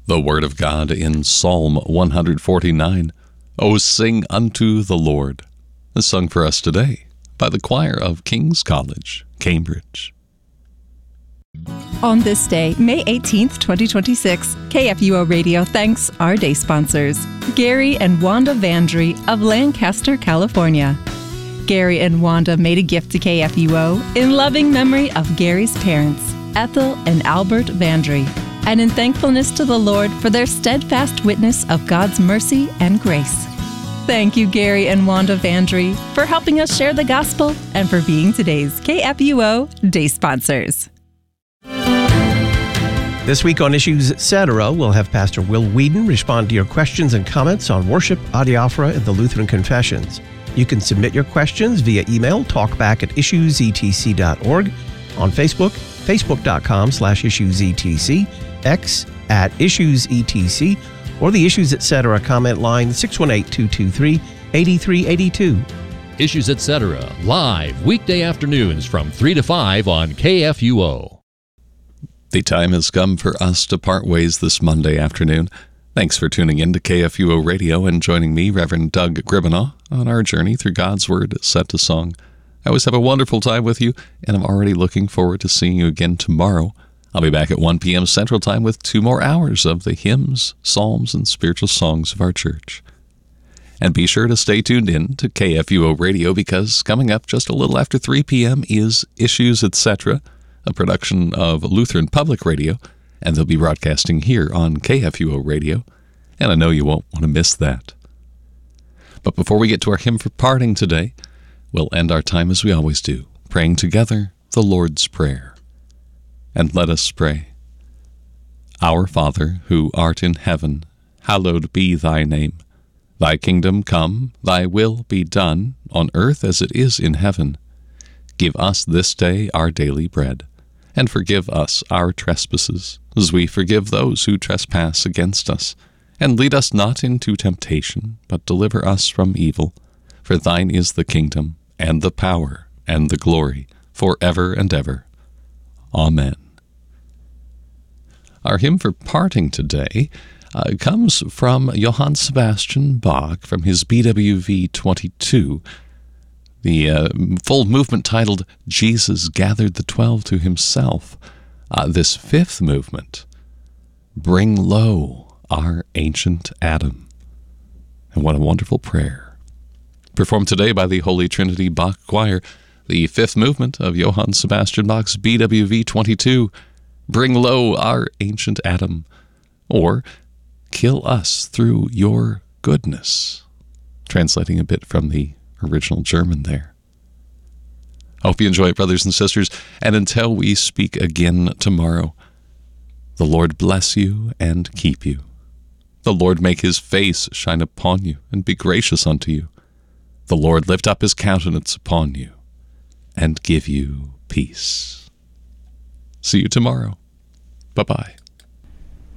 The Word of God in Psalm 149, O sing unto the Lord, is sung for us today by the choir of King's College, Cambridge. On this day, May 18th, 2026, KFUO Radio thanks our day sponsors, Gary and Wanda Vandry of Lancaster, California. Gary and Wanda made a gift to KFUO in loving memory of Gary's parents, Ethel and Albert Vandry, and in thankfulness to the Lord for their steadfast witness of God's mercy and grace. Thank you, Gary and Wanda Vandry, for helping us share the gospel and for being today's KFUO Day sponsors. This week on Issues Etc., we'll have Pastor Will Whedon respond to your questions and comments on worship, adiaphora, and the Lutheran Confessions. You can submit your questions via email, talkback@issuesetc.org, on Facebook, facebook.com/issuesetc, X @issuesetc, or the Issues Etc. comment line 618-223-8382. Issues Etc. live weekday afternoons from 3 to 5 on KFUO. The time has come for us to part ways this Monday afternoon. Thanks for tuning in to KFUO Radio and joining me, Reverend Doug Gribanaw, on our journey through God's Word set to song. I always have a wonderful time with you, and I'm already looking forward to seeing you again tomorrow. I'll be back at 1 p.m. Central Time with 2 more hours of the hymns, psalms, and spiritual songs of our church. And be sure to stay tuned in to KFUO Radio, because coming up just a little after 3 p.m. is Issues Etc., a production of Lutheran Public Radio, and they'll be broadcasting here on KFUO Radio, and I know you won't want to miss that. But before we get to our hymn for parting today, we'll end our time as we always do, praying together the Lord's Prayer. And let us pray. Our Father, who art in heaven, hallowed be thy name. Thy kingdom come, thy will be done, on earth as it is in heaven. Give us this day our daily bread, and forgive us our trespasses, as we forgive those who trespass against us. And lead us not into temptation, but deliver us from evil. For thine is the kingdom, and the power, and the glory, forever and ever. Amen. Our hymn for parting today comes from Johann Sebastian Bach from his BWV 22. The full movement titled, Jesus Gathered the 12 to Himself. This fifth movement, Bring Low Our Ancient Adam. And what a wonderful prayer. Performed today by the Holy Trinity Bach Choir, the fifth movement of Johann Sebastian Bach's BWV 22, Bring Low Our Ancient Adam, or Kill Us Through Your Goodness. Translating a bit from the original German there. I hope you enjoy it, brothers and sisters, and until we speak again tomorrow, the Lord bless you and keep you. The Lord make his face shine upon you and be gracious unto you. The Lord lift up his countenance upon you and give you peace. See you tomorrow. Bye-bye.